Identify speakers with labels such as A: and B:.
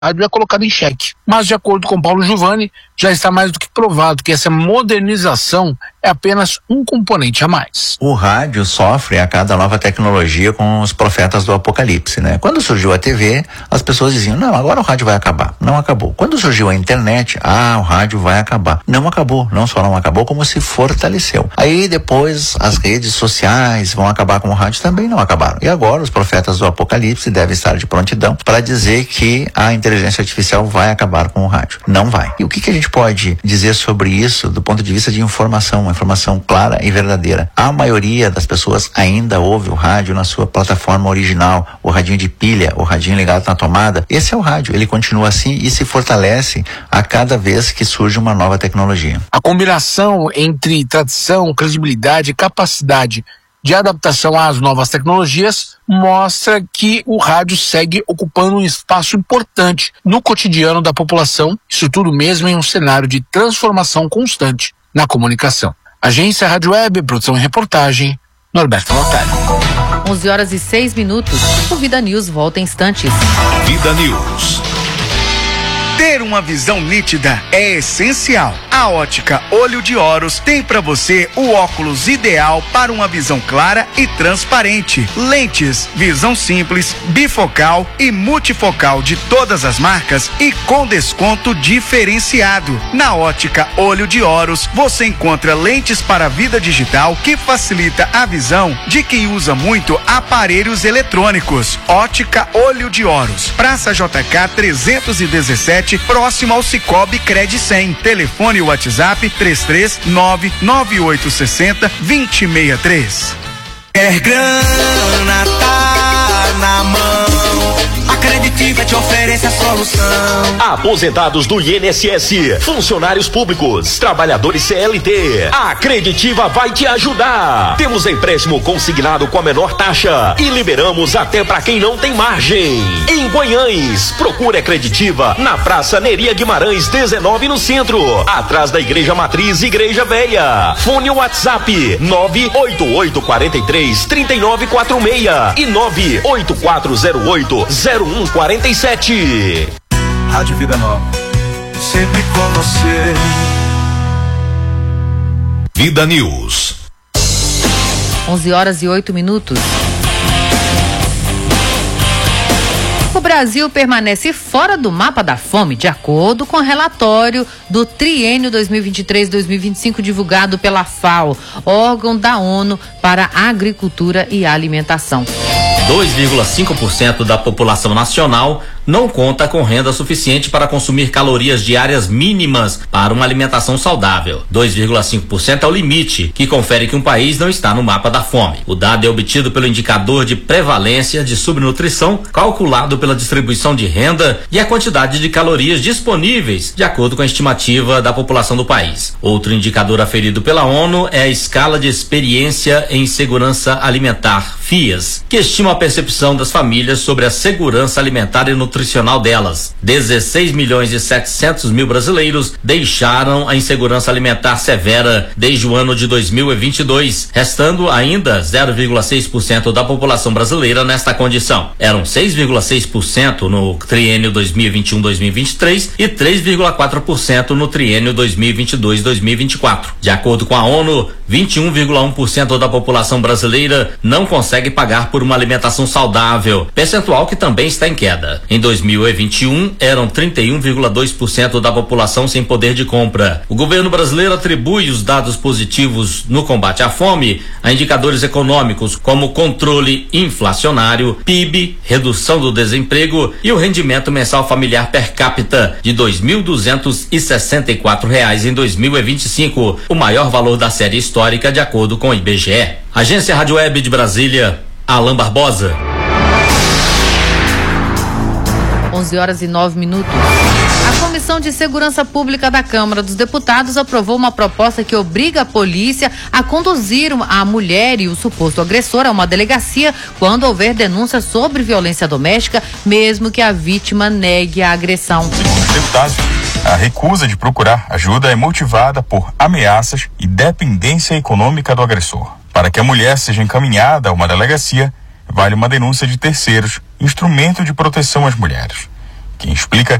A: rádio é colocado em xeque. Mas, de acordo com Paulo Giovanni, já está mais do que provado que essa modernização é apenas um componente a mais.
B: O rádio sofre a cada nova tecnologia com os profetas do apocalipse, né? Quando surgiu a TV, as pessoas diziam, não, agora o rádio vai acabar. Não acabou. Quando surgiu a internet, o rádio vai acabar. Não acabou. Não só não acabou, como se fortaleceu. Aí depois as redes sociais vão acabar com o rádio, também não acabaram. E agora os profetas do apocalipse devem estar de prontidão para dizer que a inteligência artificial vai acabar com o rádio. Não vai. E o que a gente pode dizer sobre isso do ponto de vista de informação, uma informação clara e verdadeira? A maioria das pessoas ainda ouve o rádio na sua plataforma original, o radinho de pilha, o radinho ligado na tomada. Esse é o rádio, ele continua assim e se fortalece a cada vez que surge uma nova tecnologia.
A: A combinação entre tradição, credibilidade e capacidade de adaptação às novas tecnologias mostra que o rádio segue ocupando um espaço importante no cotidiano da população, isso tudo mesmo em um cenário de transformação constante na comunicação. Agência Rádio Web, produção e reportagem, Norberto Notari.
C: 11h06. O Vida News volta em instantes.
D: Vida News. Ter uma visão nítida é essencial. A Ótica Olho de Horus tem para você o óculos ideal para uma visão clara e transparente. Lentes, visão simples, bifocal e multifocal de todas as marcas e com desconto diferenciado. Na Ótica Olho de Horus, você encontra lentes para a vida digital que facilita a visão de quem usa muito aparelhos eletrônicos. Ótica Olho de Horus, Praça JK 317, próximo ao Cicobi Cred 100. Telefone e WhatsApp 339-9860-2063.
E: É grana, tá na mão. A Creditiva te oferece a solução.
F: Aposentados do INSS, funcionários públicos, trabalhadores CLT. A Creditiva vai te ajudar. Temos empréstimo consignado com a menor taxa e liberamos até para quem não tem margem. Em Guanhães, procure a Creditiva na Praça Neria Guimarães 19 no centro, atrás da Igreja Matriz Igreja Velha. Fone WhatsApp 988433946 e 984080147.
E: Rádio Vida Nova, sempre com você.
D: Vida News.
C: 11h08. O Brasil permanece fora do mapa da fome, de acordo com o relatório do triênio 2023-2025 divulgado pela FAO, órgão da ONU para a Agricultura e Alimentação.
G: 2,5% da população nacional não conta com renda suficiente para consumir calorias diárias mínimas para uma alimentação saudável. 2,5% é o limite que confere que um país não está no mapa da fome. O dado é obtido pelo indicador de prevalência de subnutrição, calculado pela distribuição de renda e a quantidade de calorias disponíveis, de acordo com a estimativa da população do país. Outro indicador aferido pela ONU é a Escala de Experiência em Segurança Alimentar, FIAS, que estima a percepção das famílias sobre a segurança alimentar e nutricional delas. 16.700.000 brasileiros deixaram a insegurança alimentar severa desde o ano de 2022, restando ainda 0,6% da população brasileira nesta condição. Eram 6,6% no triênio 2021-2023 e 3,4% no triênio 2022-2024. De acordo com a ONU, 21,1% da população brasileira não consegue pagar por uma alimentação saudável, percentual que também está em queda. Em 2021, eram 31,2% da população sem poder de compra. O governo brasileiro atribui os dados positivos no combate à fome a indicadores econômicos como controle inflacionário, PIB, redução do desemprego e o rendimento mensal familiar per capita de R$ 2.264 em 2025, o maior valor da série histórica de acordo com o IBGE. Agência Rádio Web de Brasília, Alan Barbosa.
C: 11h09. A Comissão de Segurança Pública da Câmara dos Deputados aprovou uma proposta que obriga a polícia a conduzir a mulher e o suposto agressor a uma delegacia quando houver denúncia sobre violência doméstica, mesmo que a vítima negue a agressão.
H: Segundo os deputados, a recusa de procurar ajuda é motivada por ameaças e dependência econômica do agressor. Para que a mulher seja encaminhada a uma delegacia, vale uma denúncia de terceiros, instrumento de proteção às mulheres. Quem explica